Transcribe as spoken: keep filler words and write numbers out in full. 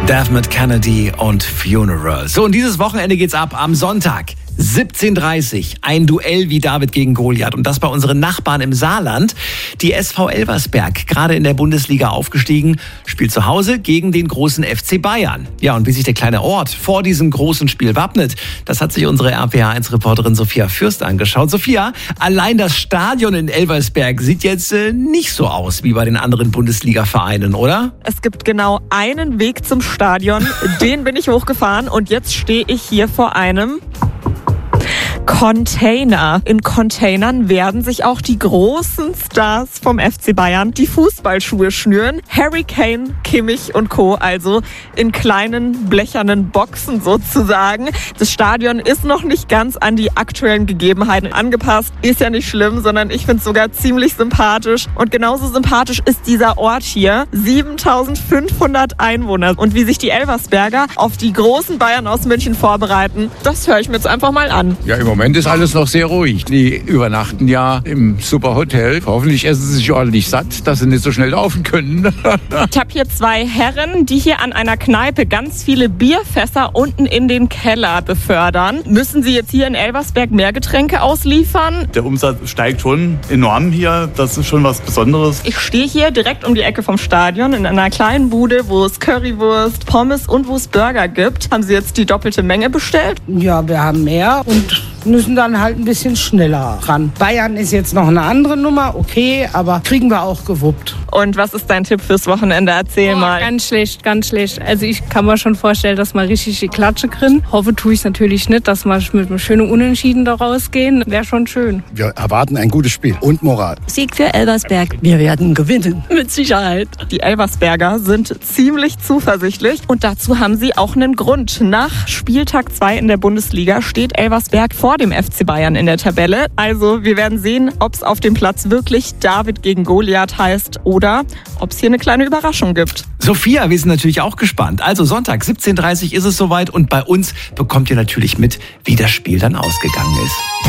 Dermot Kennedy und Funeral. So, und dieses Wochenende geht's ab am Sonntag. siebzehn Uhr dreißig, ein Duell wie David gegen Goliath. Und das bei unseren Nachbarn im Saarland. Die S V Elversberg, gerade in der Bundesliga aufgestiegen, spielt zu Hause gegen den großen F C Bayern. Ja, und wie sich der kleine Ort vor diesem großen Spiel wappnet, das hat sich unsere R P H eins Reporterin Sophia Fürst angeschaut. Sophia, allein das Stadion in Elversberg sieht jetzt äh, nicht so aus wie bei den anderen Bundesliga-Vereinen, oder? Es gibt genau einen Weg zum Stadion, den bin ich hochgefahren und jetzt stehe ich hier vor einem Container. In Containern werden sich auch die großen Stars vom F C Bayern die Fußballschuhe schnüren. Harry Kane, Kimmich und Co. Also in kleinen blechernen Boxen sozusagen. Das Stadion ist noch nicht ganz an die aktuellen Gegebenheiten angepasst. Ist ja nicht schlimm, sondern ich finde es sogar ziemlich sympathisch. Und genauso sympathisch ist dieser Ort hier. siebentausendfünfhundert Einwohner. Und wie sich die Elversberger auf die großen Bayern aus München vorbereiten, das höre ich mir jetzt einfach mal an. Ja, im Moment ist alles noch sehr ruhig. Die übernachten ja im Superhotel. Hoffentlich essen sie sich ordentlich satt, dass sie nicht so schnell laufen können. Ich habe hier zwei Herren, die hier an einer Kneipe ganz viele Bierfässer unten in den Keller befördern. Müssen Sie jetzt hier in Elversberg mehr Getränke ausliefern? Der Umsatz steigt schon enorm hier. Das ist schon was Besonderes. Ich stehe hier direkt um die Ecke vom Stadion in einer kleinen Bude, wo es Currywurst, Pommes und wo es Burger gibt. Haben Sie jetzt die doppelte Menge bestellt? Ja, wir haben mehr und müssen dann halt ein bisschen schneller ran. Bayern ist jetzt noch eine andere Nummer, okay, aber kriegen wir auch gewuppt. Und was ist dein Tipp fürs Wochenende? Erzähl oh, mal. Ganz schlecht, ganz schlecht. Also ich kann mir schon vorstellen, dass wir richtig die Klatsche kriegen. Hoffe tue ich natürlich nicht, dass wir mit einem schönen Unentschieden da rausgehen. Wäre schon schön. Wir erwarten ein gutes Spiel und Moral. Sieg für Elversberg. Wir werden gewinnen, mit Sicherheit. Die Elversberger sind ziemlich zuversichtlich und dazu haben sie auch einen Grund. Nach Spieltag zwei in der Bundesliga steht Elversberg vor dem F C Bayern in der Tabelle. Also wir werden sehen, ob es auf dem Platz wirklich David gegen Goliath heißt oder ob es hier eine kleine Überraschung gibt. Sophia, wir sind natürlich auch gespannt. Also Sonntag, siebzehn Uhr dreißig ist es soweit und bei uns bekommt ihr natürlich mit, wie das Spiel dann ausgegangen ist.